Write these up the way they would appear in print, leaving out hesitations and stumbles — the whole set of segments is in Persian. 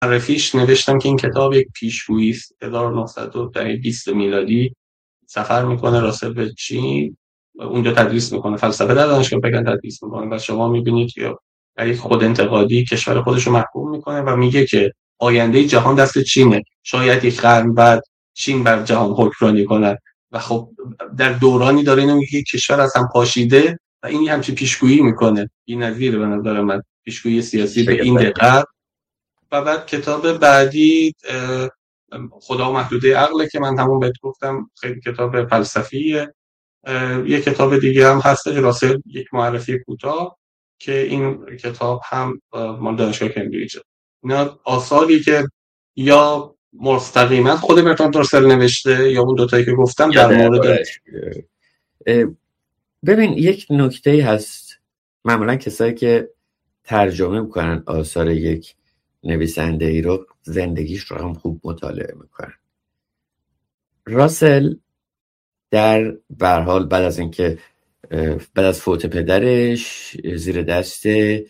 معرفیش نوشتم که این کتاب یک پیشگویی است. 1920 میلادی سفر میکنه راسل به چین، اونجا تدریس میکنه، فلسفه در دانشگاه پکن تدریس میکنه و شما میبینید که در یک خود انتقادی کشور خودش رو محکوم میکنه و میگه که آینده جهان دست چینه، شاید یک قرن بعد چین بر جهان حکمرانی کنه. و خب در دورانی داره اینو میگه کشور از هم پاشیده و این همچین پیشگویی میکنه. بی‌نظیره به نظر من پیشگویی سیاسی به این دقت. و بعد کتاب بعدی خدا و محدوده عقله که من همون بهت گفتم خیلی کتاب فلسفیه. یک کتاب دیگه هم هست راسل، یک معرفی کوتاه، که این کتاب هم مال دانشگاه کمبریج. اینا آثاری که یا مستقیما خود برتراند راسل نوشته یا اون دوتایی که گفتم در مورد. ببین یک نکته هست، معمولا کسایی که ترجمه میکنن آثار یک نویسنده ای رو زندگیش رو هم خوب مطالعه میکنن. راسل در به هر حال بعد از فوت پدرش زیر دست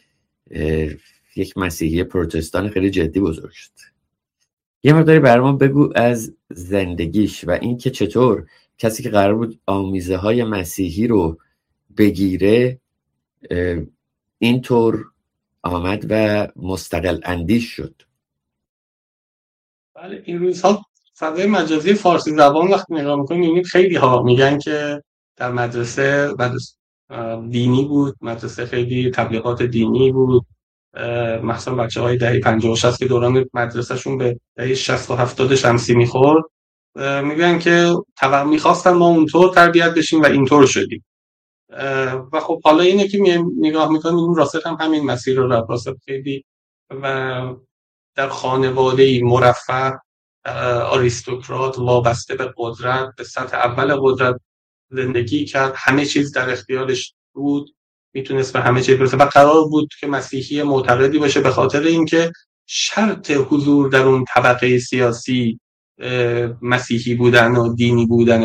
یک مسیحی پروتستان خیلی جدی بزرگ شد. یه مقداری برام بگو از زندگیش و این که چطور کسی که قرار بود آمیزه های مسیحی رو بگیره اینطور آمد و مستقل اندیش شد. بله، این روزها فضای مجازی فارسی زبان وقتی نگاه میکنید خیلی ها میگن که در مدرسه دینی بود، مدرسه خیلی تبلیغات دینی بود، مثلا بچه‌های دهه 50 و 60 که دوران مدرسهشون به دهه 60 و 70 شمسی میخورد، میگن که میخواستن ما اونطور تربیت بشیم و اینطور شدیم. و خب حالا اینه که نگاه میکنیم این راسل هم همین مسیر رو رفت. راسل خیلی و در خانواده‌ای مرفه، آریستوکرات، وابسته به قدرت، به سطح اول قدرت زندگی کرد، همه چیز در اختیارش بود، میتونست به همه چیز برسه و قرار بود که مسیحی معتقدی باشه، به خاطر اینکه شرط حضور در اون طبقه سیاسی مسیحی بودن و دینی بودن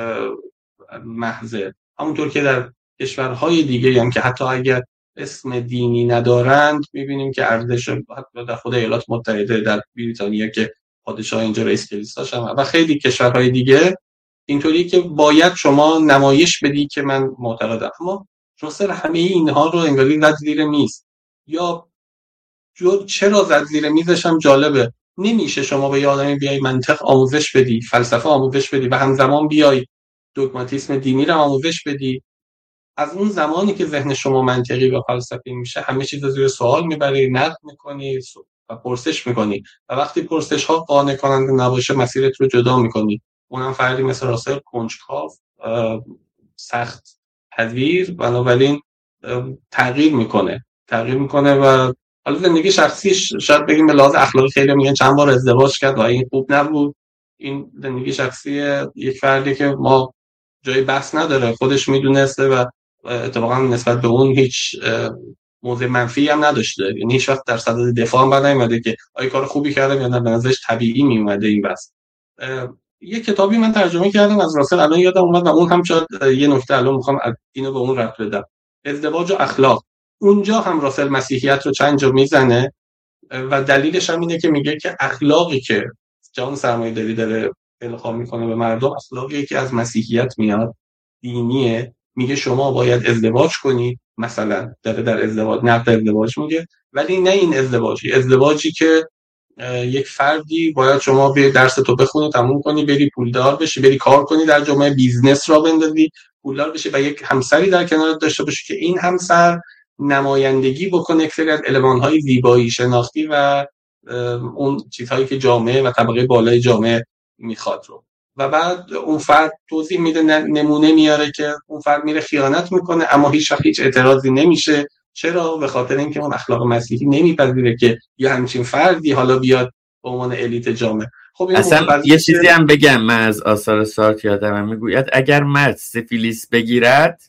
محضه. همونطور که در کشورهای دیگه هم که حتی اگر اسم دینی ندارند میبینیم که ارزش، حتی در خود ایالات متحده، در بریتانیا که پادشاه اینجا رئیس کلیساش هم و خیلی کشورهای دیگه اینطوری که باید شما نمایش بدی که من معتقدم. اما راسل همه اینها رو انگاری زد زیر میز. یا چرا زد زیر میزش هم جالبه. نمیشه شما به یه آدمی بیای منطق آموزش بدی، فلسفه آموزش بدی و همزمان بیای دوگماتیسم دینی رو آموزش بدی. از اون زمانی که ذهن شما منطقی و فلسفی میشه همه چیز رو زیر سوال میبری، نقد میکنی و پرسش میکنی و وقتی پرسش ها قانع کننده نباشه مسیرت رو جدا میکنی. اونم فردی مثل راسل کنجکاو، سخت پذیر، بنابراین تغییر میکنه و حالا زندگی شخصیش شاید بگیم به لحاظ اخلاقی خیلی میگن چند بار ازدواج کرد و این خوب نبود. این زندگی شخصی یک فردی که ما جای بحث نداره، خودش میدونسته و اتفاقا نسبت به اون هیچ موضع منفی هم نداشته، یعنی هیچ وقت در صدد دفاع هم نیومده که آیا کار خوبی کردم یا نه، به نظرش طبیعی میومده این بحث. یه کتابی من ترجمه کردم از راسل الان یادم اومد و اون هم شاید یه نکته الان میخوام اینو به اون ربط بدم، ازدواج و اخلاق. اونجا هم راسل مسیحیت رو چند جا میزنه و دلیلش هم اینه که میگه که اخلاقی که جهان سرمایه‌داری داره القا میکنه به مردم، اخلاقی که از مسیحیت میاد، دینیه. میگه شما باید ازدواج کنی، مثلا در ازدواج نقد ازدواج میگه، ولی نه این ازدواجی که یک فردی باید شما به درس تو بخونی، تموم کنی، بری پولدار بشی، بری کار کنی در جامعه، بیزنس را بندازی، پولدار بشی و یک همسری در کنارت داشته باشی که این همسر نمایندگی بکنه یک سری از المان‌های زیبایی شناختی و اون چیزهایی که جامعه و طبقه بالای جامعه میخواد رو. و بعد اون فرد توضیح میده، نمونه میاره که اون فرد میره خیانت میکنه اما هیچ اعتراضی نمیشه. چرا؟ به خاطر اینکه اون اخلاق مسیحی نمیپذیره که یه همچین فردی حالا بیاد به عنوان الیت جامعه. خب اصلا یه چیزی هم بگم، من از آثار سارتر یادم میگوید اگر مرد سفیلیس بگیرد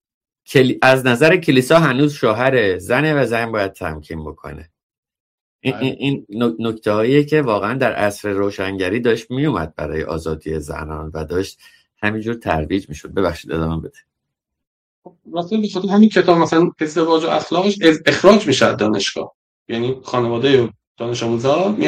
از نظر کلیسا هنوز شوهر زنه و زن باید تمکین بکنه. این نکته هاییه که واقعا در عصر روشنگری داشت میومد برای آزادی زنان و داشت همینجور ترویج میشد. ببخشید ادامه بده. واسه بخاطر همین کتاب مثلا ازدواج و اخلاقش اخراج میشه از دانشگاه، یعنی خانواده دانش آموزا